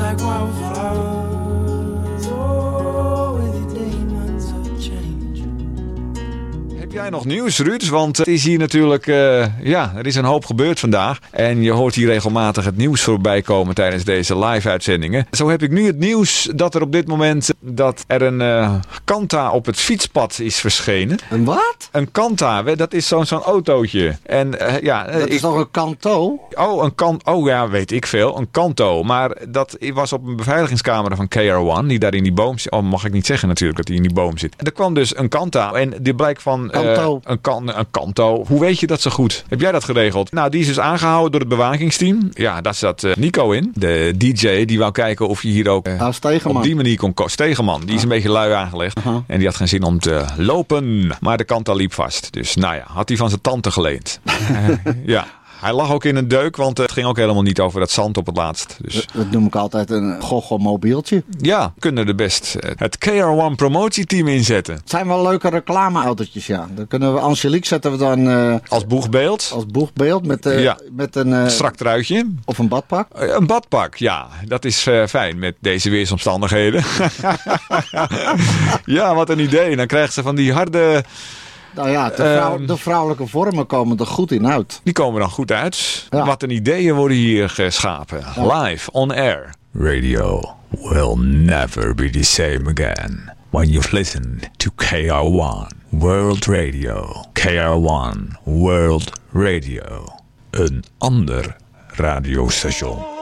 like wildflowers. Oh, with your demons of change. Heb jij nog nieuws, Ruud? Want het is hier natuurlijk, er is een hoop gebeurd vandaag. En je hoort hier regelmatig het nieuws voorbij komen tijdens deze live-uitzendingen. Zo heb ik nu het nieuws dat er op dit moment dat er een Kanta op het fietspad is verschenen. Een wat? Een Kanta, dat is zo'n autootje. En dat is toch een Kanto? Weet ik veel. Een Kanto. Maar dat was op een beveiligingscamera van KR1, die daar in die boom zit. Oh, mag ik niet zeggen natuurlijk dat hij in die boom zit. En er kwam dus een Kanta. En die blijkt van Kanto. Een Kanto. Hoe weet je dat zo goed? Heb jij dat geregeld? Nou, die is dus aangehouden door het bewakingsteam. Ja, daar zat Nico in. De DJ, die wou kijken of je hier ook op die manier kon komen. Stegeman, die is een beetje lui aangelegd. En die had geen zin om te lopen. Maar de Kanta liep vast. Dus had hij van zijn tante geleend. Ja. Hij lag ook in een deuk, want het ging ook helemaal niet over dat zand op het laatst. Dus. Dat noem ik altijd een gogomobieltje. Ja, kunnen er best het KR1 promotieteam inzetten. Het zijn wel leuke reclameautootjes, ja. Dan kunnen we Angelique zetten we dan... als boegbeeld. Als boegbeeld met een... strak truitje. Of een badpak. Een badpak, ja. Dat is fijn met deze weersomstandigheden. Ja, wat een idee. Dan krijgt ze van die harde... Nou ja, de vrouwelijke vormen komen er goed in uit. Die komen dan goed uit. Ja. Wat een ideeën worden hier geschapen. Ja. Live, on air. Radio will never be the same again. When you've listened to KR1 World Radio. KR1 World Radio. Een ander radiostation.